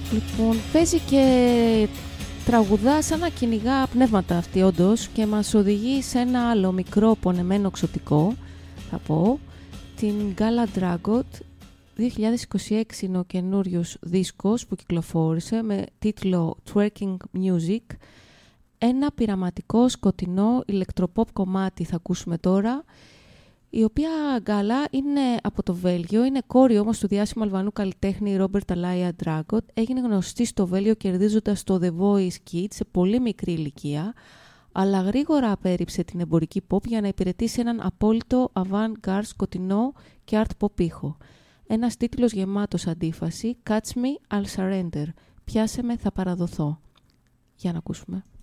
Λοιπόν, παίζει και τραγουδά σαν να κυνηγά πνεύματα αυτή όντως και μας οδηγεί σε ένα άλλο μικρό πονεμένο ξωτικό, θα πω, την Gala Dragot. 2026 είναι ο καινούριος δίσκος που κυκλοφόρησε με τίτλο Twerking Music. Ένα πειραματικό σκοτεινό ηλεκτροποπ κομμάτι θα ακούσουμε τώρα, η οποία Γκάλα είναι από το Βέλγιο, είναι κόρη όμως του διάσημου Αλβανού καλλιτέχνη Ρόμπερτ Αλάια Ντράγκοτ. Έγινε γνωστή στο Βέλγιο κερδίζοντας το The Voice Kids σε πολύ μικρή ηλικία, αλλά γρήγορα απέρριψε την εμπορική pop για να υπηρετήσει έναν απόλυτο avant-garde σκοτεινό και art pop ήχο. Ένας τίτλος γεμάτος αντίφαση, Catch Me, I'll Surrender. Πιάσε με, θα παραδοθώ. Για να ακούσουμε.